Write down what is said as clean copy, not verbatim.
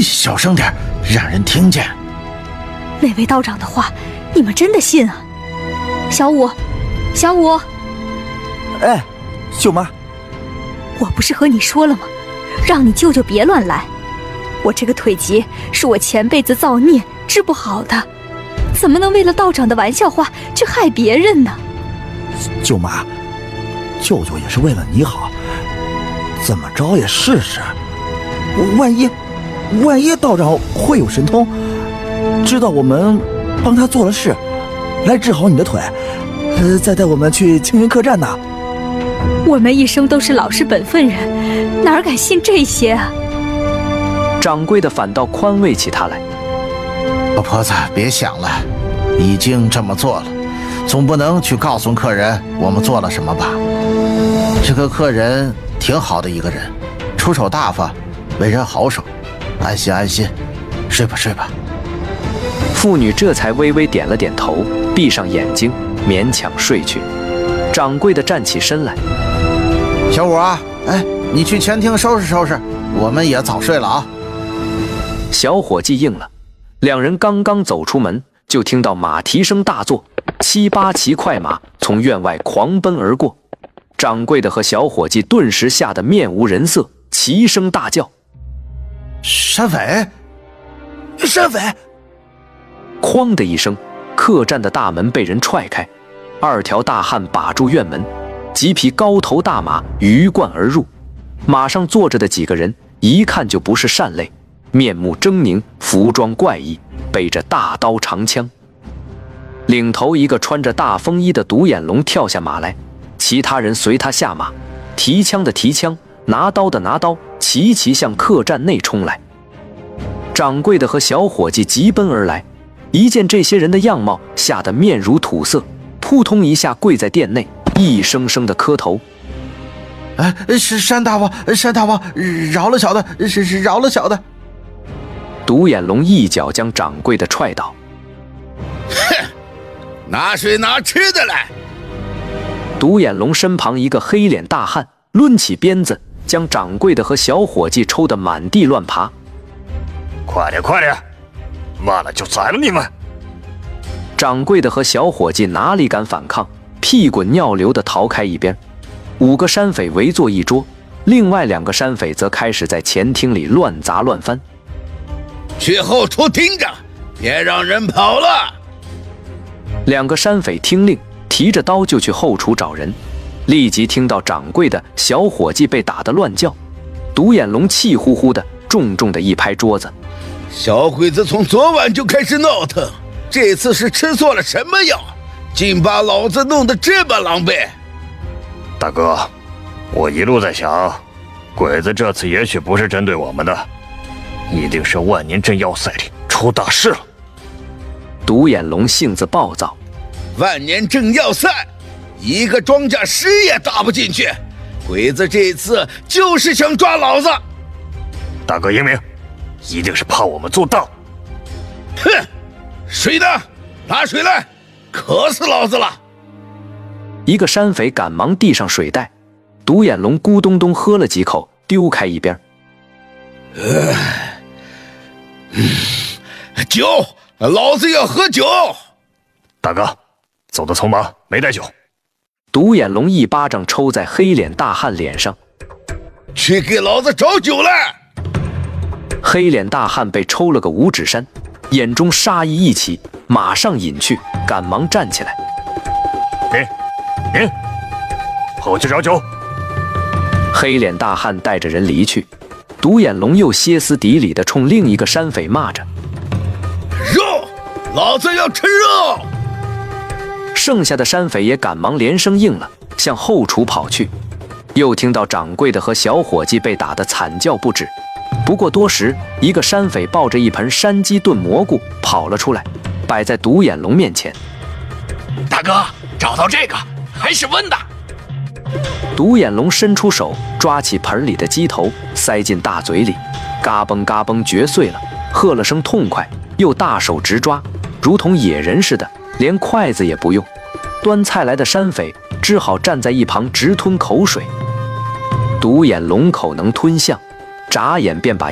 小声点，让人听见。 那位道长的话，你们真的信啊？小五，小五， 哎，舅妈， 我不是和你说了吗？让你舅舅别乱来。我这个腿疾是我前辈子造孽治不好的，怎么能为了道长的玩笑话去害别人呢？ 舅妈，舅舅也是为了你好，怎么着也试试。万一道长会有神通，知道我们帮他做了事，来治好你的腿，再带我们去青云客栈呢。 我们一生都是老实本分人，哪敢信这些啊？ 掌柜的反倒宽慰起他来。 老婆子，别想了，已经这么做了，总不能去告诉客人我们做了什么吧？这个客人挺好的一个人，出手大方，为人好手，安心安心，睡吧睡吧。 妇女这才微微点了点头，闭上眼睛，勉强睡去。掌柜的站起身来， 小五啊，哎，你去前厅收拾收拾，我们也早睡了啊。 小伙计应了。两人刚刚走出门，就听到马蹄声大作，7、8骑快马从院外狂奔而过。掌柜的和小伙计顿时吓得面无人色，齐声大叫： 山匪！ 山匪！ 哐的一声，客栈的大门被人踹开，2条大汉把住院门，几匹高头大马鱼贯而入。马上坐着的几个人一看就不是善类，面目狰狞，服装怪异，背着大刀长枪。领头一个穿着大风衣的独眼龙跳下马来，其他人随他下马，提枪的提枪，拿刀的拿刀，齐齐向客栈内冲来。掌柜的和小伙计急奔而来，一见这些人的样貌，吓得面如土色，扑通一下跪在店内，一声声的磕头。 哎，是山大王，山大王，饶了小的，是饶了小的。 独眼龙一脚将掌柜的踹倒。 哼，拿水拿吃的来。 独眼龙身旁一个黑脸大汉抡起鞭子，将掌柜的和小伙计抽得满地乱爬。 快点快点，慢了就宰了你们！ 掌柜的和小伙计哪里敢反抗，屁滚尿流地逃开一边。5个山匪围坐一桌，另外2个山匪则开始在前厅里乱砸乱翻。 去后厨盯着，别让人跑了。 2个山匪听令，提着刀就去后厨找人。立即听到掌柜的、小伙计被打得乱叫，独眼龙气呼呼的重重的一拍桌子： 小鬼子从昨晚就开始闹腾，这次是吃错了什么药，竟把老子弄得这么狼狈。 大哥，我一路在想，鬼子这次也许不是针对我们的，一定是万年镇要塞里出大事了。 独眼龙性子暴躁： 万年镇要塞，一个装甲师也打不进去，鬼子这次就是想抓老子。 大哥英明，一定是怕我们做大。 哼，水呢？拿水来，渴死老子了。 一个山匪赶忙递上水袋，独眼龙咕咚咚喝了几口，丢开一边。 酒，老子要喝酒。 大哥，走得匆忙，没带酒。 独眼龙一巴掌抽在黑脸大汉脸上， 去给老子找酒来。 黑脸大汉被抽了个五指山，眼中杀意一起，马上隐去，赶忙站起来。 您，和我去找酒。 黑脸大汉带着人离去，独眼龙又歇斯底里地冲另一个山匪骂着： 肉，老子要吃肉。 剩下的山匪也赶忙连声应了，向后厨跑去。又听到掌柜的和小伙计被打得惨叫不止。不过多时，一个山匪抱着一盆山鸡炖蘑菇跑了出来，摆在独眼龙面前。 大哥，找到这个还是温的。 独眼龙伸出手抓起盆里的鸡头，塞进大嘴里，嘎嘣嘎嘣嚼碎了，喝了声痛快，又大手直抓，如同野人似的，连筷子也不用。端菜来的山匪只好站在一旁直吞口水。独眼龙口能吞象，眨眼便把